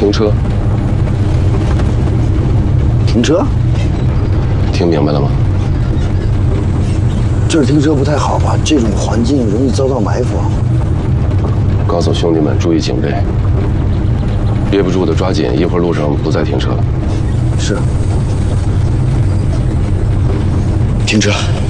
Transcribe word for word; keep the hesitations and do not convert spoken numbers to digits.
停车。 停车？ 听明白了吗？ 这儿停车不太好吧？这种环境容易遭到埋伏。 告诉兄弟们注意警备，憋不住的抓紧，一会儿路上不再停车。 是。停车。